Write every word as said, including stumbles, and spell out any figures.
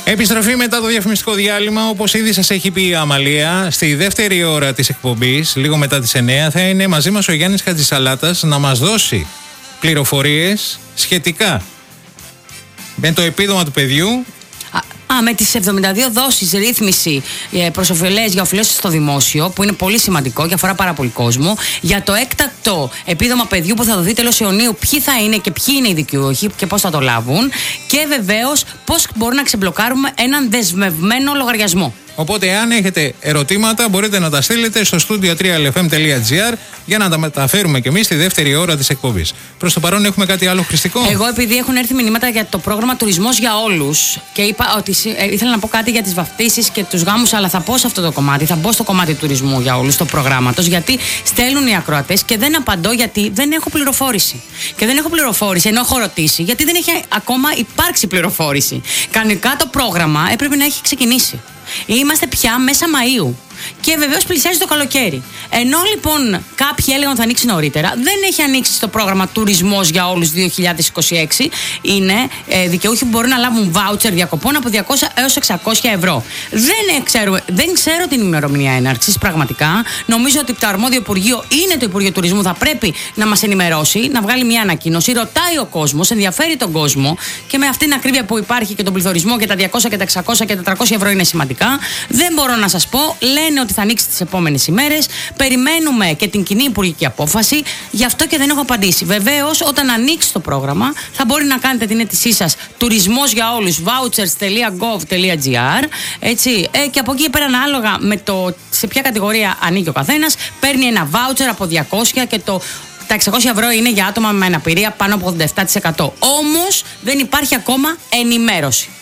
Επιστροφή μετά το διαφημιστικό διάλειμμα. Όπως ήδη σας έχει πει η Αμαλία, στη δεύτερη ώρα της εκπομπής, λίγο μετά τις εννιά, θα είναι μαζί μας ο Γιάννης Χατζησαλάτας να μας δώσει πληροφορίες σχετικά με το επίδομα του παιδιού. Α, με τις εβδομήντα δύο δόσεις ρύθμιση προς οφειλές για οφειλές στο δημόσιο, που είναι πολύ σημαντικό και αφορά πάρα πολύ κόσμο. Για το έκτακτο επίδομα παιδιού που θα δοθεί τέλος Ιουνίου, ποιοι θα είναι και ποιοι είναι οι δικαιούχοι και πώς θα το λάβουν. Και βεβαίως πώς μπορούμε να ξεμπλοκάρουμε έναν δεσμευμένο λογαριασμό. Οπότε, αν έχετε ερωτήματα, μπορείτε να τα στείλετε στο studio τρία ελ εφ εμ τελεία τζι άρ για να τα μεταφέρουμε κι εμείς στη δεύτερη ώρα της εκπομπής. Προς το παρόν, έχουμε κάτι άλλο χρηστικό? Εγώ, επειδή έχουν έρθει μηνύματα για το πρόγραμμα Τουρισμός για Όλους και είπα ότι ε, ήθελα να πω κάτι για τις βαφτίσεις και τους γάμους, αλλά θα πω σε αυτό το κομμάτι, θα μπω στο κομμάτι τουρισμού για όλους, το προγράμματος, γιατί στέλνουν οι ακροατές και δεν απαντώ γιατί δεν έχω πληροφόρηση. Και δεν έχω πληροφόρηση, ενώ έχω ρωτήσει, γιατί δεν έχει ακόμα υπάρξει πληροφόρηση. Κανονικά το πρόγραμμα έπρεπε να έχει ξεκινήσει. Είμαστε πια μέσα Μαΐου. Και βεβαίως πλησιάζει το καλοκαίρι. Ενώ λοιπόν κάποιοι έλεγαν ότι θα ανοίξει νωρίτερα, δεν έχει ανοίξει στο πρόγραμμα Τουρισμός για Όλους δύο χιλιάδες είκοσι έξι. Είναι ε, δικαιούχοι που μπορούν να λάβουν βάουτσερ διακοπών από διακόσια έως εξακόσια ευρώ. Δεν, ξέρω, δεν ξέρω την ημερομηνία έναρξης πραγματικά. Νομίζω ότι το αρμόδιο Υπουργείο είναι το Υπουργείο Τουρισμού. Θα πρέπει να μας ενημερώσει, να βγάλει μια ανακοίνωση. Ρωτάει ο κόσμος, ενδιαφέρει τον κόσμο, και με αυτήν την ακρίβεια που υπάρχει και τον πληθωρισμό και τα διακόσια και τα εξακόσια και τα τετρακόσια ευρώ είναι σημαντικά. Δεν μπορώ να σας πω. Λένε ότι θα ανοίξει τις επόμενες ημέρες. Περιμένουμε και την κοινή υπουργική απόφαση. Γι' αυτό και δεν έχω απαντήσει. Βεβαίως, όταν ανοίξει το πρόγραμμα, θα μπορεί να κάνετε την αίτησή σας Τουρισμός για Όλους, vouchers τελεία gov τελεία gr. Έτσι. Ε, και από εκεί πέρα, ανάλογα με το σε ποια κατηγορία ανήκει ο καθένας, παίρνει ένα voucher από διακόσια και το. Τα εξακόσια ευρώ είναι για άτομα με αναπηρία πάνω από ογδόντα επτά τοις εκατό. Όμως δεν υπάρχει ακόμα ενημέρωση.